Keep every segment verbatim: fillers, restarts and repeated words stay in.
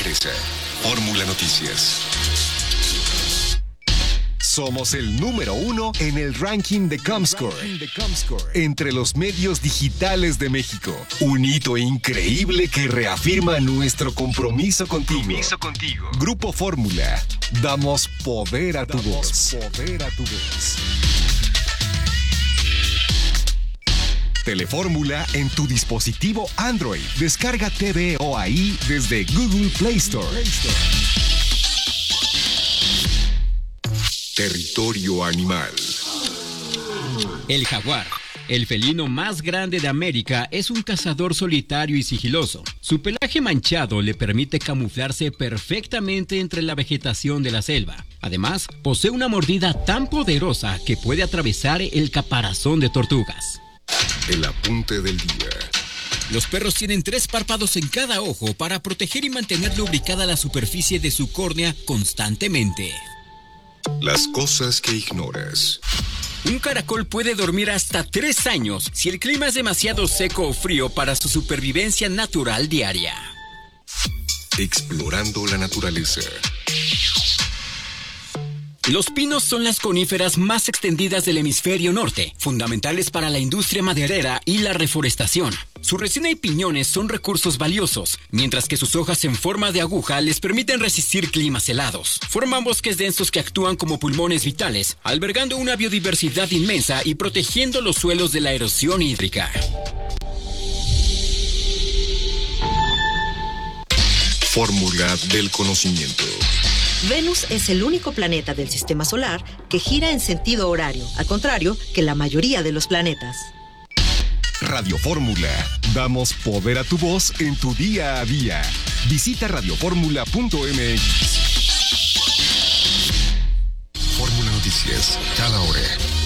regresa. Fórmula Noticias. Somos el número uno en el ranking de Comscore, entre los medios digitales de México. Un hito increíble que reafirma nuestro compromiso contigo. Compromiso contigo. Grupo Fórmula. Damos poder a tu voz. Poder a tu voz. Telefórmula en tu dispositivo Android. Descarga T V o A I desde Google Play Store. Play Store. Territorio animal. El jaguar, el felino más grande de América, es un cazador solitario y sigiloso. Su pelaje manchado le permite camuflarse perfectamente entre la vegetación de la selva. Además, posee una mordida tan poderosa que puede atravesar el caparazón de tortugas. El apunte del día. Los perros tienen tres párpados en cada ojo para proteger y mantener lubricada la superficie de su córnea constantemente. Las cosas que ignoras. Un caracol puede dormir hasta tres años si el clima es demasiado seco o frío para su supervivencia natural diaria. Explorando la naturaleza. Los pinos son las coníferas más extendidas del hemisferio norte, fundamentales para la industria maderera y la reforestación. Su resina y piñones son recursos valiosos, mientras que sus hojas en forma de aguja les permiten resistir climas helados. Forman bosques densos que actúan como pulmones vitales, albergando una biodiversidad inmensa y protegiendo los suelos de la erosión hídrica. Fórmula del conocimiento. Venus es el único planeta del sistema solar que gira en sentido horario, al contrario que la mayoría de los planetas. Radio Fórmula. Damos poder a tu voz en tu día a día. Visita radio fórmula punto m x. Fórmula Noticias, cada hora.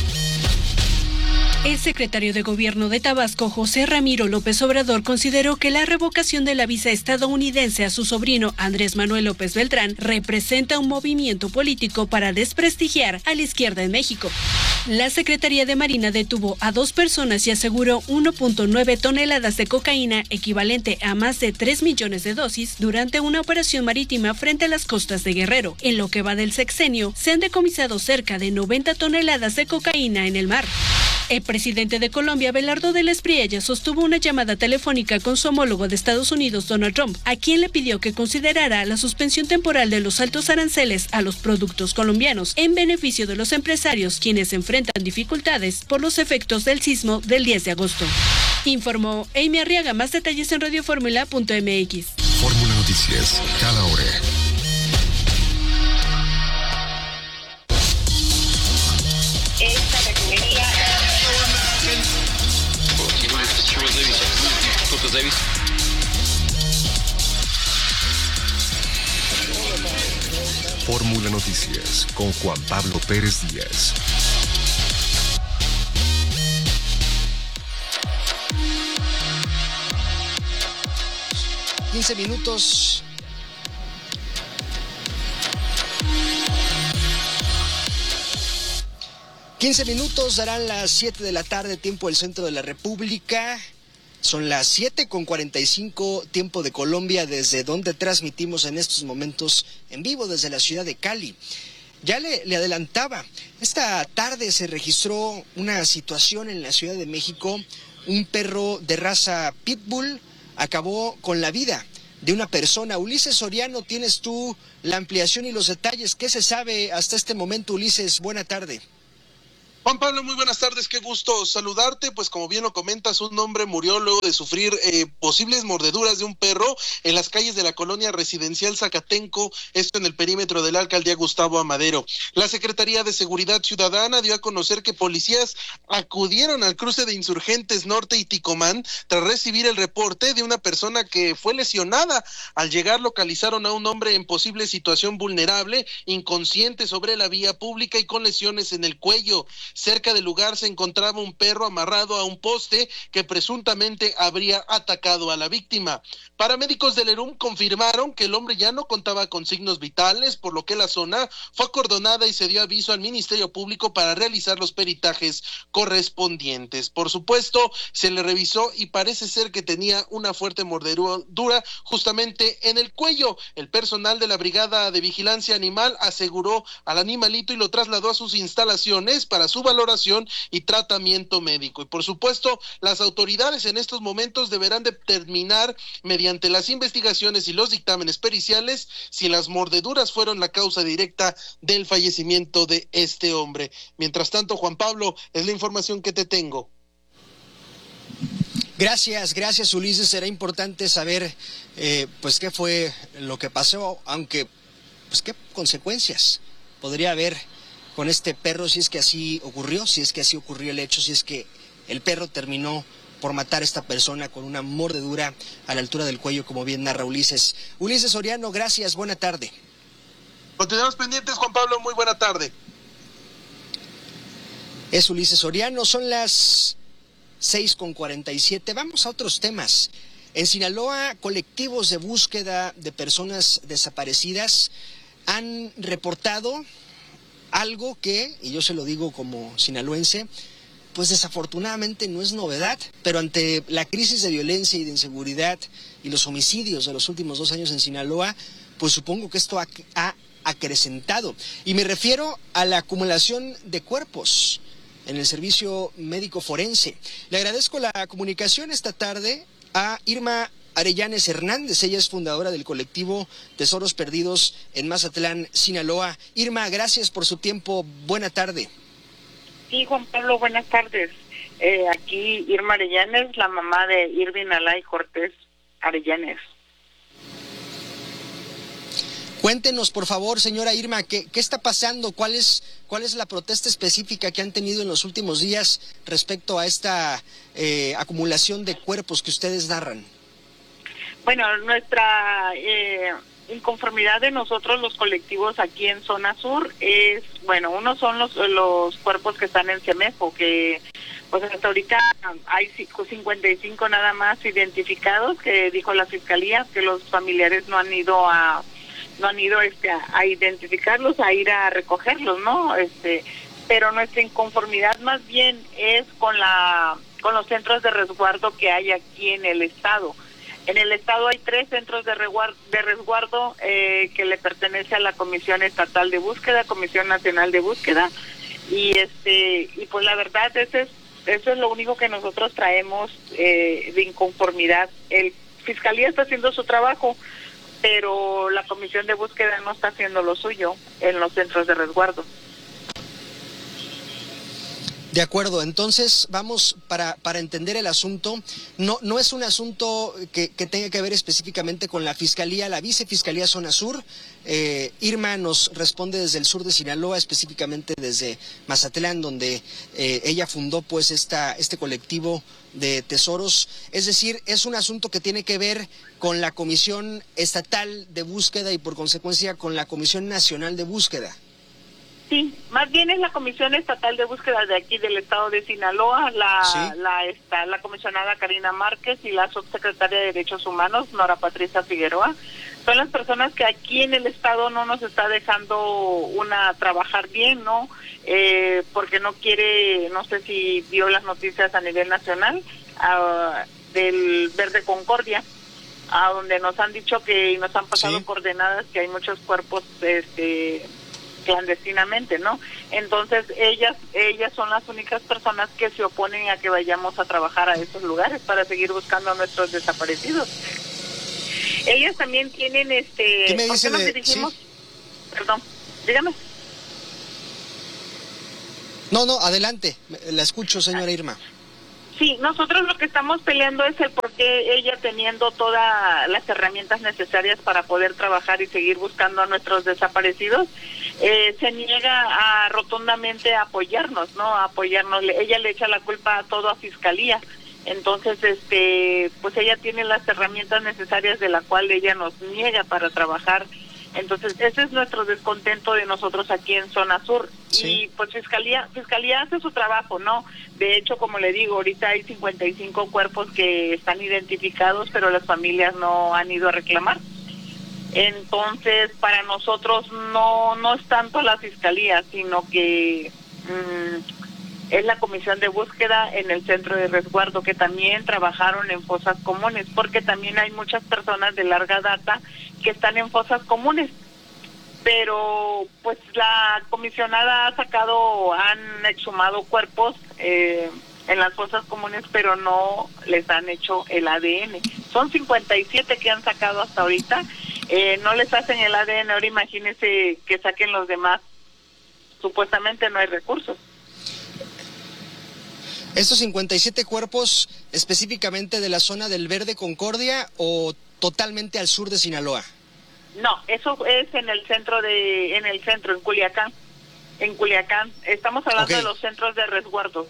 El secretario de Gobierno de Tabasco, José Ramiro López Obrador, consideró que la revocación de la visa estadounidense a su sobrino Andrés Manuel López Beltrán representa un movimiento político para desprestigiar a la izquierda en México. La Secretaría de Marina detuvo a dos personas y aseguró uno punto nueve toneladas de cocaína, equivalente a más de tres millones de dosis, durante una operación marítima frente a las costas de Guerrero. En lo que va del sexenio, se han decomisado cerca de noventa toneladas de cocaína en el mar. El presidente de Colombia, Abelardo del Espriella, sostuvo una llamada telefónica con su homólogo de Estados Unidos, Donald Trump, a quien le pidió que considerara la suspensión temporal de los altos aranceles a los productos colombianos en beneficio de los empresarios, quienes enfrentan dificultades por los efectos del sismo del diez de agosto. Informó Amy Arriaga. Más detalles en radio fórmula punto m x. Fórmula Noticias, cada hora. Esta refinería... Fórmula Noticias con Juan Pablo Pérez Díaz. quince minutos. quince minutos darán las siete de la tarde, tiempo del centro de la República. Son las siete con cuarenta y cinco, tiempo de Colombia, desde donde transmitimos en estos momentos en vivo desde la ciudad de Cali. Ya le, le adelantaba, esta tarde se registró una situación en la Ciudad de México. Un perro de raza Pitbull acabó con la vida de una persona. Ulises Soriano, tienes tú la ampliación y los detalles. ¿Qué se sabe hasta este momento, Ulises? Buena tarde. Juan Pablo, muy buenas tardes, qué gusto saludarte. Pues como bien lo comentas, un hombre murió luego de sufrir eh, posibles mordeduras de un perro en las calles de la colonia residencial Zacatenco, esto en el perímetro de la alcaldía Gustavo Amadero. La Secretaría de Seguridad Ciudadana dio a conocer que policías acudieron al cruce de Insurgentes Norte y Ticomán tras recibir el reporte de una persona que fue lesionada. Al llegar localizaron a un hombre en posible situación vulnerable, inconsciente sobre la vía pública y con lesiones en el cuello. Cerca del lugar se encontraba un perro amarrado a un poste que presuntamente habría atacado a la víctima. Paramédicos del ERUM confirmaron que el hombre ya no contaba con signos vitales, por lo que la zona fue acordonada y se dio aviso al Ministerio Público para realizar los peritajes correspondientes. Por supuesto, se le revisó y parece ser que tenía una fuerte mordedura justamente en el cuello. El personal de la Brigada de Vigilancia Animal aseguró al animalito y lo trasladó a sus instalaciones para su valoración y tratamiento médico. Y por supuesto, las autoridades en estos momentos deberán determinar mediante las investigaciones y los dictámenes periciales si las mordeduras fueron la causa directa del fallecimiento de este hombre. Mientras tanto, Juan Pablo, es la información que te tengo. Gracias, gracias Ulises. Será importante saber eh, pues qué fue lo que pasó, aunque pues qué consecuencias podría haber con este perro si es que así ocurrió, si es que así ocurrió el hecho, si es que el perro terminó por matar a esta persona con una mordedura a la altura del cuello, como bien narra Ulises. Ulises Soriano, gracias, buena tarde. Continuamos pendientes, Juan Pablo, muy buena tarde. Es Ulises Soriano, son las seis con cuarenta y siete. Vamos a otros temas. En Sinaloa, colectivos de búsqueda de personas desaparecidas han reportado algo que, y yo se lo digo como sinaloense, pues desafortunadamente no es novedad, pero ante la crisis de violencia y de inseguridad y los homicidios de los últimos dos años en Sinaloa, pues supongo que esto ha, ha acrecentado. Y me refiero a la acumulación de cuerpos en el servicio médico forense. Le agradezco la comunicación esta tarde a Irma Arellanes Hernández. Ella es fundadora del colectivo Tesoros Perdidos en Mazatlán, Sinaloa. Irma, gracias por su tiempo. Buena tarde. Sí, Juan Pablo, buenas tardes. Eh, aquí Irma Arellanes, la mamá de Irving Alay Cortés Arellanes. Cuéntenos, por favor, señora Irma, ¿qué, qué está pasando? ¿Cuál es, cuál es la protesta específica que han tenido en los últimos días respecto a esta eh, acumulación de cuerpos que ustedes narran? Bueno, nuestra eh, inconformidad de nosotros los colectivos aquí en Zona Sur es, bueno, uno son los, los cuerpos que están en Semejo, que pues hasta ahorita hay cincuenta y cinco nada más identificados, que dijo la Fiscalía, que los familiares no han ido a... no han ido este a, a identificarlos, a ir a recogerlos, ¿no? Este, pero nuestra inconformidad más bien es con la con los centros de resguardo que hay aquí en el estado. En el estado hay tres centros de resguardo, de resguardo eh, que le pertenece a la Comisión Estatal de Búsqueda, Comisión Nacional de Búsqueda, y este y pues la verdad ese es eso es lo único que nosotros traemos eh, de inconformidad. El Fiscalía está haciendo su trabajo, pero la Comisión de Búsqueda no está haciendo lo suyo en los centros de resguardo. De acuerdo, entonces vamos para para entender el asunto. No no es un asunto que, que tenga que ver específicamente con la Fiscalía, la Vicefiscalía Zona Sur. Eh, Irma nos responde desde el sur de Sinaloa, específicamente desde Mazatlán, donde eh, ella fundó pues esta este colectivo de tesoros. Es decir, es un asunto que tiene que ver con la Comisión Estatal de Búsqueda y por consecuencia con la Comisión Nacional de Búsqueda. Sí, más bien es la Comisión Estatal de Búsqueda de aquí del estado de Sinaloa, la ¿Sí? la esta, la comisionada Karina Márquez y la subsecretaria de Derechos Humanos, Nora Patricia Figueroa. Son las personas que aquí en el estado no nos está dejando una trabajar bien, ¿no? Eh, porque no quiere, no sé si vio las noticias a nivel nacional, uh, del Verde Concordia, a donde nos han dicho que, y nos han pasado ¿Sí? coordenadas, que hay muchos cuerpos, este... clandestinamente, ¿no? Entonces ellas ellas son las únicas personas que se oponen a que vayamos a trabajar a esos lugares para seguir buscando a nuestros desaparecidos. Ellas también tienen este ¿Qué me ¿por dice qué nos de- dirigimos? sí? Perdón, dígame. No, no, adelante, la escucho, señora Irma. Sí, nosotros lo que estamos peleando es el por qué ella, teniendo todas las herramientas necesarias para poder trabajar y seguir buscando a nuestros desaparecidos, eh, se niega a rotundamente a apoyarnos, ¿no? A apoyarnos. Ella le echa la culpa a todo a Fiscalía. Entonces, este, pues ella tiene las herramientas necesarias de la cual ella nos niega para trabajar Entonces, ese es nuestro descontento de nosotros aquí en Zona Sur. Sí. Y pues Fiscalía Fiscalía hace su trabajo, ¿no? De hecho, como le digo, ahorita hay cincuenta y cinco cuerpos que están identificados, pero las familias no han ido a reclamar. Entonces, para nosotros no no es tanto la Fiscalía, sino que mmm, es la Comisión de Búsqueda en el Centro de Resguardo, que también trabajaron en fosas comunes, porque también hay muchas personas de larga data que están en fosas comunes. Pero pues la comisionada ha sacado, han exhumado cuerpos eh, en las fosas comunes, pero no les han hecho el A D N. Son cincuenta y siete que han sacado hasta ahorita, eh, no les hacen el A D N, ahora imagínense que saquen los demás, supuestamente no hay recursos. ¿Estos cincuenta y siete cuerpos específicamente de la zona del Verde Concordia o totalmente al sur de Sinaloa? No, eso es en el centro de, en el centro, en Culiacán, en Culiacán. Estamos hablando okay. de los centros de resguardo.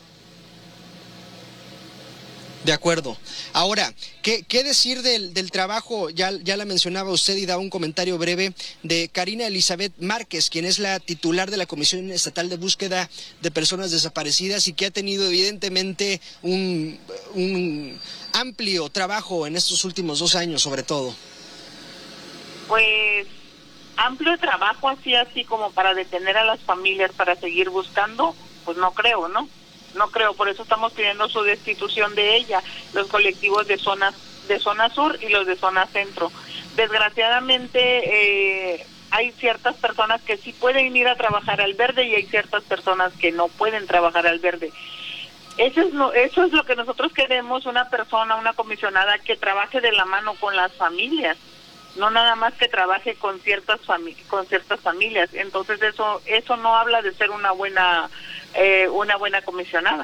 De acuerdo. Ahora, ¿qué, qué decir del, del trabajo? Ya, ya la mencionaba usted y daba un comentario breve de Karina Elizabeth Márquez, quien es la titular de la Comisión Estatal de Búsqueda de Personas Desaparecidas y que ha tenido evidentemente un, un amplio trabajo en estos últimos dos años, sobre todo. Pues amplio trabajo así, así como para detener a las familias para seguir buscando, pues no creo, ¿no? No creo, por eso estamos pidiendo su destitución de ella, los colectivos de zona, de zona sur y los de zona centro. Desgraciadamente eh, hay ciertas personas que sí pueden ir a trabajar al verde y hay ciertas personas que no pueden trabajar al verde. Eso es lo, eso es lo que nosotros queremos, una persona, una comisionada que trabaje de la mano con las familias, no nada más que trabaje con ciertas fami- con ciertas familias. Entonces eso eso no habla de ser una buena eh, una buena comisionada.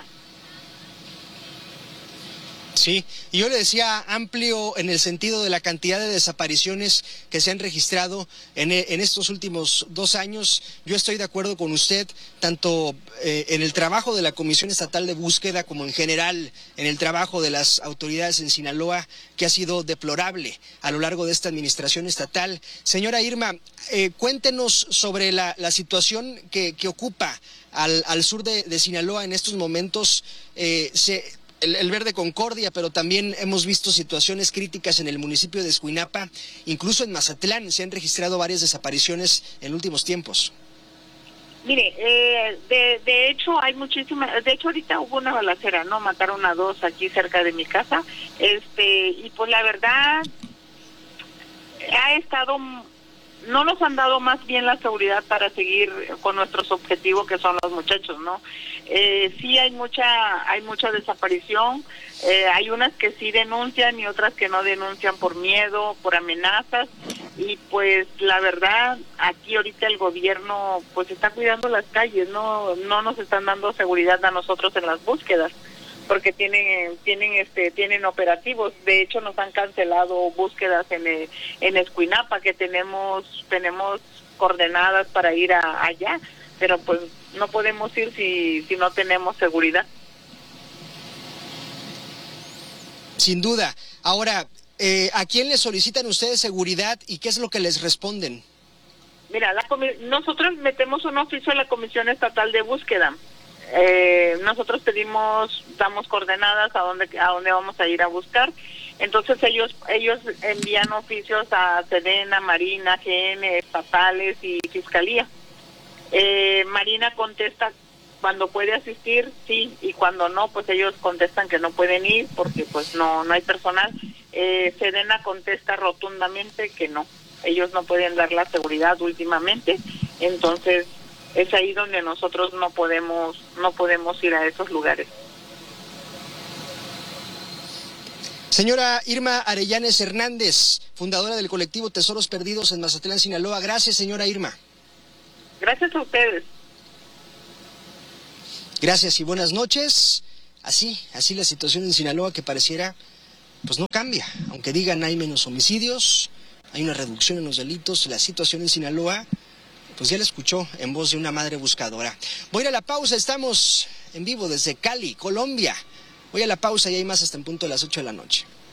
Sí, y yo le decía amplio en el sentido de la cantidad de desapariciones que se han registrado en, en estos últimos dos años. Yo estoy de acuerdo con usted, tanto eh, en el trabajo de la Comisión Estatal de Búsqueda como en general en el trabajo de las autoridades en Sinaloa, que ha sido deplorable a lo largo de esta administración estatal. Señora Irma, eh, cuéntenos sobre la, la situación que, que ocupa al, al sur de, de Sinaloa en estos momentos. Eh, se... El, el Verde Concordia, pero también hemos visto situaciones críticas en el municipio de Escuinapa, incluso en Mazatlán se han registrado varias desapariciones en últimos tiempos. Mire, eh, de, de hecho hay muchísimas, de hecho ahorita hubo una balacera, ¿no? Mataron a dos aquí cerca de mi casa, este, y pues la verdad ha estado, no nos han dado más bien la seguridad para seguir con nuestros objetivos, que son los muchachos, ¿no? Eh, sí hay mucha hay mucha desaparición, eh, hay unas que sí denuncian y otras que no denuncian por miedo, por amenazas, y pues la verdad aquí ahorita el gobierno pues está cuidando las calles, no no nos están dando seguridad a nosotros en las búsquedas, porque tienen tienen este tienen operativos. De hecho nos han cancelado búsquedas en eh, en Escuinapa, que tenemos tenemos coordenadas para ir a, allá, pero pues no podemos ir si si no tenemos seguridad. Sin duda. Ahora, eh, ¿a quién le solicitan ustedes seguridad y qué es lo que les responden? Mira, la comi- nosotros metemos un oficio a la Comisión Estatal de Búsqueda. Eh, nosotros pedimos, damos coordenadas a dónde a dónde vamos a ir a buscar. Entonces ellos ellos envían oficios a Sedena, Marina, G N, estatales y Fiscalía. Eh, Marina contesta cuando puede asistir, sí, y cuando no, pues ellos contestan que no pueden ir porque pues no no hay personal. Eh, Sedena contesta rotundamente que no, ellos no pueden dar la seguridad últimamente. Entonces es ahí donde nosotros no podemos no podemos ir a esos lugares. Señora Irma Arellanes Hernández, fundadora del colectivo Tesoros Perdidos en Mazatlán, Sinaloa. Gracias, señora Irma. Gracias a ustedes. Gracias y buenas noches. Así, así la situación en Sinaloa, que pareciera pues no cambia. Aunque digan hay menos homicidios, hay una reducción en los delitos, la situación en Sinaloa, pues ya la escuchó en voz de una madre buscadora. Voy a ir a la pausa, estamos en vivo desde Cali, Colombia. Voy a la pausa y hay más hasta en punto de las ocho de la noche.